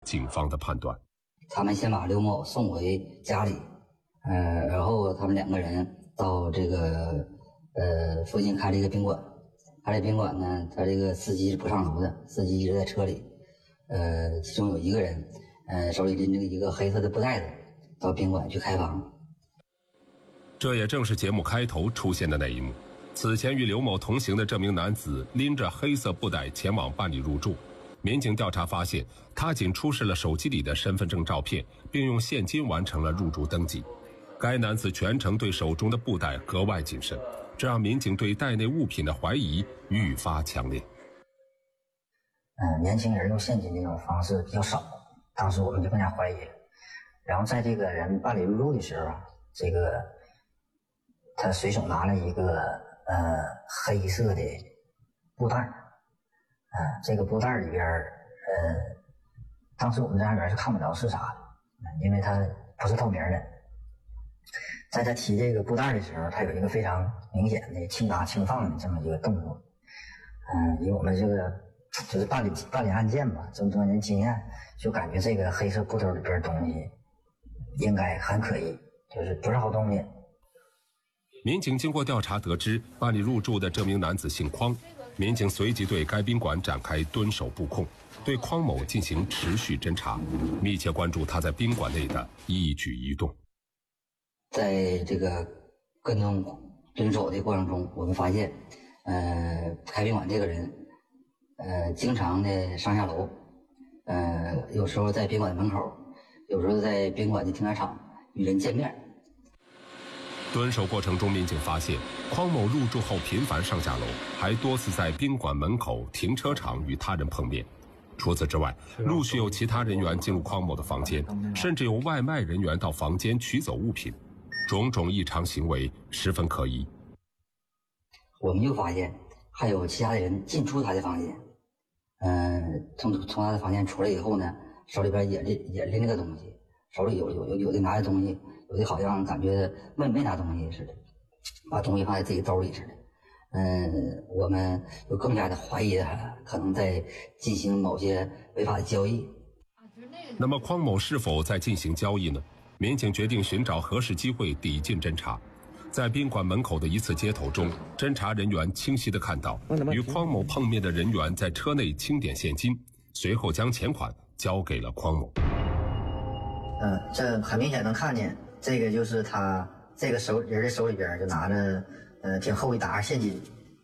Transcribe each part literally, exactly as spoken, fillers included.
警方的判断。 他们先把刘某送回家里，呃，然后他们两个人到这个呃附近开了一个宾馆，开了宾馆呢，他这个司机是不上楼的，司机一直在车里，呃，其中有一个人，呃，手里拎着一个黑色的布袋子，到宾馆去开房。 这也正是节目开头出现的那一幕。此前与刘某同行的这名男子拎着黑色布袋前往办理入住，民警调查发现，他仅出示了手机里的身份证照片，并用现金完成了入住登记。该男子全程对手中的布袋格外谨慎，这让民警对袋内物品的怀疑愈发强烈。 嗯，年轻人用现金这种方式比较少，当时我们就更加怀疑了。然后在这个人办理入住的时候啊，这个他随手拿了一个呃黑色的布袋，呃，这个布袋里边呃，当时我们在那边是看不着是啥的，因为它不是透明的。在他提这个布袋的时候，他有一个非常明显的轻拿轻放的这么一个动作。嗯、呃，以我们这个就是办理办理案件吧，这么多年经验，就感觉这个黑色布兜里边的东西应该很可疑，就是不是好东西。 民警经过调查得知，办理入住的这名男子姓匡，民警随即对该宾馆展开蹲守布控，对匡某进行持续侦查，密切关注他在宾馆内的一举一动。 在这个跟踪蹲守的过程中，我们发现，呃，开宾馆这个人，呃，经常的上下楼，呃，有时候在宾馆门口，有时候在宾馆的停车场与人见面。 蹲守过程中，民警发现匡某入住后频繁上下楼，还多次在宾馆门口、停车场与他人碰面。除此之外，陆续有其他人员进入匡某的房间，甚至有外卖人员到房间取走物品，种种异常行为十分可疑。 我们又发现还有其他的人进出他的房间，嗯、呃，从从他的房间出来以后呢，手里边也拎也拎了个东西，手里有有有有的拿着东西，有的好像感觉没没拿东西似的，把东西放在自己兜里似的。嗯，我们又更加的怀疑他可能在进行某些违法的交易。 那么匡某是否在进行交易呢？民警决定寻找合适机会抵近侦查。在宾馆门口的一次接头中，侦查人员清晰地看到与匡某碰面的人员在车内清点现金，随后将钱款交给了匡某。 嗯，这很明显能看见，这个就是他这个手人的手里边就拿着呃挺厚一沓现金。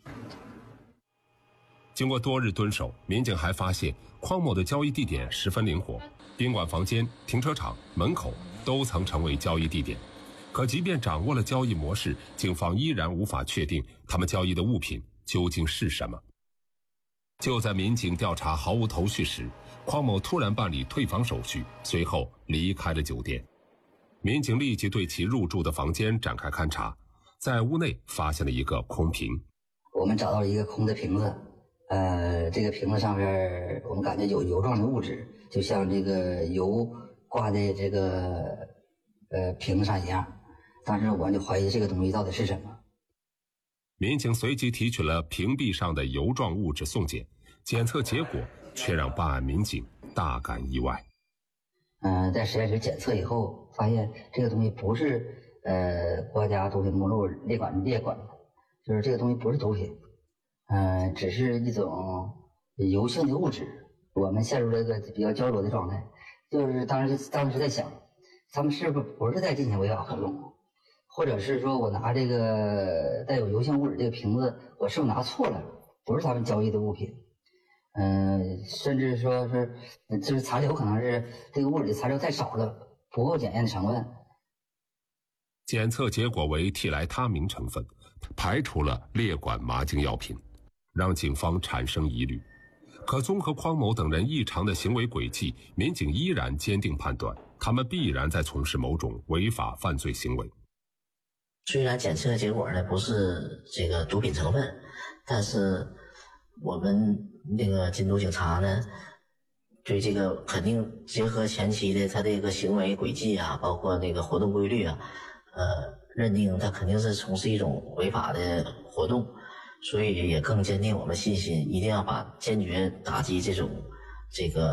经过多日蹲守，民警还发现匡某的交易地点十分灵活，宾馆房间、停车场、门口都曾成为交易地点。可即便掌握了交易模式，警方依然无法确定他们交易的物品究竟是什么。就在民警调查毫无头绪时，匡某突然办理退房手续，随后离开了酒店。民警立即对其入住的房间展开勘查，在屋内发现了一个空瓶。 我们找到了一个空的瓶子，呃，这个瓶子上边我们感觉有油状的物质，就像这个油挂在这个呃瓶子上一样。当时我就怀疑这个东西到底是什么。 民警随即提取了瓶壁上的油状物质送检，检测结果却让办案民警大感意外。 嗯、呃，在实验室检测以后，发现这个东西不是呃国家毒品目录列管列管的，就是这个东西不是毒品，嗯、呃，只是一种油性的物质。我们陷入了一个比较焦灼的状态，就是当时当时在想，他们是不是不是在进行违法活动？或者是说我拿这个带有油性物质这个瓶子，我是不是拿错了？不是他们交易的物品。嗯、呃，甚至说是就是残留可能是这个物质的残留太少了，不够检验的成分。 检测结果为替来他明成分，排除了列管麻精药品，让警方产生疑虑。可综合匡某等人异常的行为轨迹，民警依然坚定判断，他们必然在从事某种违法犯罪行为。 虽然检测结果呢不是这个毒品成分，但是我们那个禁毒警察呢，对这个肯定结合前期的他这个行为轨迹啊，包括那个活动规律啊，呃，认定他肯定是从事一种违法的活动，所以也更坚定我们信心，一定要把坚决打击这种这个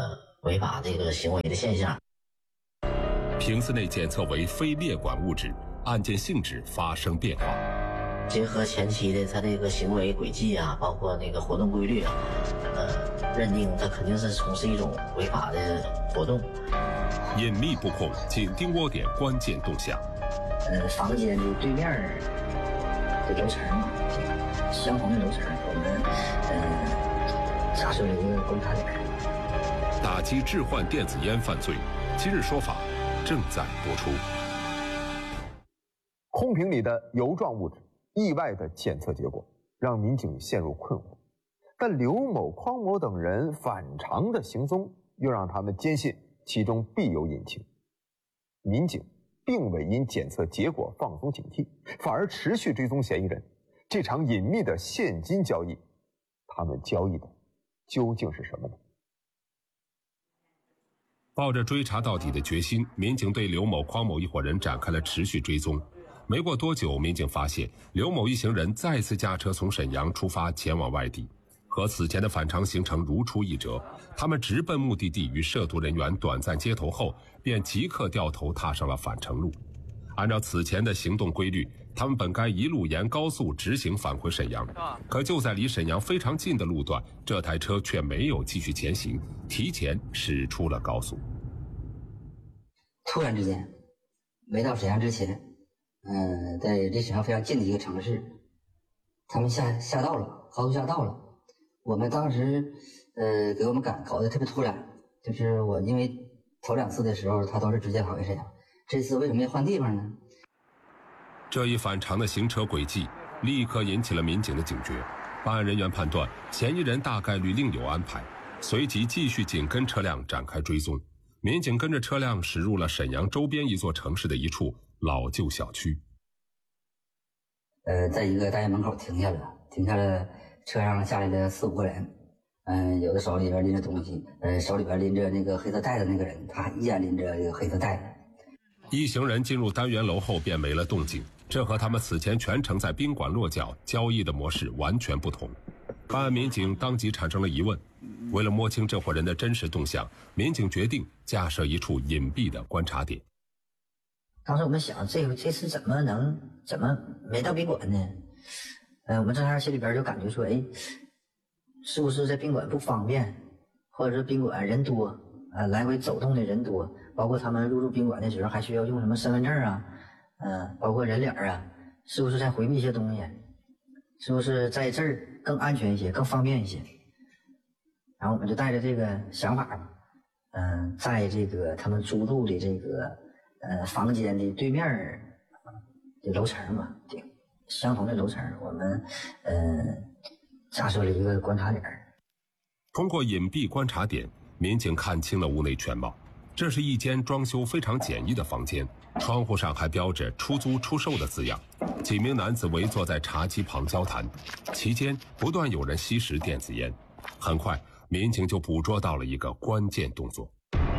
违法这个行为的现象。 瓶子内检测为非列管物质，案件性质发生变化。 结合前期的他这个行为轨迹啊，包括那个活动规律啊，呃，认定他肯定是从事一种违法的活动。 隐秘布控，紧盯窝点关键动向。 呃，房间的对面的楼层，相同的楼层，我们呃假设了一个观察点。 打击置换电子烟犯罪，今日说法正在播出。 空瓶里的油状物质意外的检测结果让民警陷入困惑，但刘某、匡某等人反常的行踪又让他们坚信其中必有隐情。民警并未因检测结果放松警惕，反而持续追踪嫌疑人。这场隐秘的现金交易，他们交易的究竟是什么呢？ 抱着追查到底的决心，民警对刘某、匡某一伙人展开了持续追踪。没过多久，民警发现刘某一行人再次驾车从沈阳出发前往外地，和此前的反常行程如出一辙。他们直奔目的地，与涉毒人员短暂接头后，便即刻掉头踏上了返程路。按照此前的行动规律，他们本该一路沿高速直行返回沈阳，可就在离沈阳非常近的路段，这台车却没有继续前行，提前驶出了高速。 突然之间，没到沈阳之前，嗯、呃，在离沈阳非常近的一个城市，他们下下道了，高速下道了。我们当时，呃，给我们赶搞得特别突然，就是我因为头两次的时候，他都是直接返回沈阳，这次为什么要换地方呢？ 这一反常的行车轨迹立刻引起了民警的警觉，办案人员判断嫌疑人大概率另有安排，随即继续紧跟车辆展开追踪。民警跟着车辆驶入了沈阳周边一座城市的一处老旧小区。 呃，在一个大院门口停下了，停下了，车上下来了四五个人，嗯、呃，有的手里边拎着东西，呃，手里边拎着那个黑色袋的那个人，他依然拎着这个黑色袋子。 一行人进入单元楼后便没了动静，这和他们此前全程在宾馆落脚交易的模式完全不同。办案民警当即产生了疑问，为了摸清这伙人的真实动向，民警决定架设一处隐蔽的观察点。 当时我们想，这个这次怎么能怎么没到宾馆呢？呃，我们正好心里边就感觉说，哎，是不是在宾馆不方便，或者是宾馆人多，呃，来回走动的人多，包括他们入住宾馆的时候还需要用什么身份证啊，嗯、呃，包括人脸啊，是不是在回避一些东西？是不是在这儿更安全一些，更方便一些？然后我们就带着这个想法嘛，嗯、呃，在这个他们租住的这个呃房间的对面的楼层嘛，对，相同的楼层，我们呃架设了一个观察点。 通过隐蔽观察点，民警看清了屋内全貌。这是一间装修非常简易的房间，窗户上还标着出租出售的字样。几名男子围坐在茶几旁交谈，期间不断有人吸食电子烟。很快，民警就捕捉到了一个关键动作：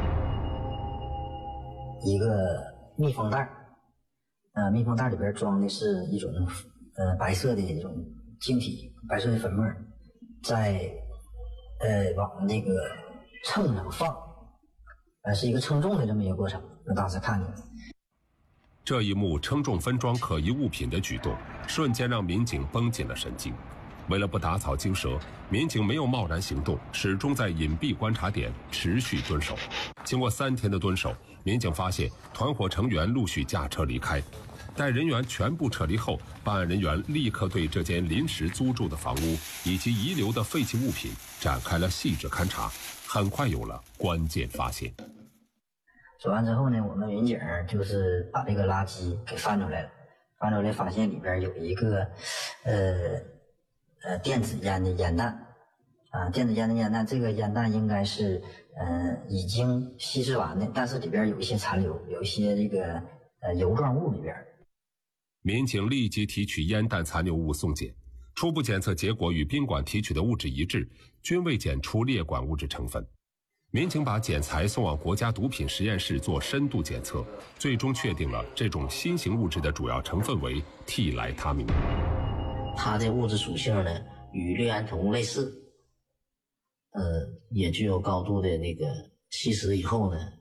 一个密封袋，呃，密封袋里边装的是一种呃白色的一种晶体，白色的粉末，在呃往那个秤上放，呃是一个称重的这么一个过程。我当时看见这一幕称重分装可疑物品的举动，瞬间让民警绷紧了神经。为了不打草惊蛇，民警没有贸然行动，始终在隐蔽观察点持续蹲守。经过三天的蹲守，民警发现团伙成员陆续驾车离开。待人员全部撤离后，办案人员立刻对这间临时租住的房屋以及遗留的废弃物品展开了细致勘查，很快有了关键发现。 走完之后呢，我们民警就是把这个垃圾给翻出来了，翻出来发现里边有一个呃呃电子烟的烟弹啊，电子烟的烟弹，这个烟弹应该是呃已经稀释完的，但是里边有一些残留，有一些这个呃油状物里边。 民警立即提取烟弹残留物送检，初步检测结果与宾馆提取的物质一致，均未检出列管物质成分。民警把检材送往国家毒品实验室做深度检测，最终确定了这种新型物质的主要成分为替来他命。 它的物质属性呢与氯胺酮类似，呃，也具有高度的那个吸食以后呢，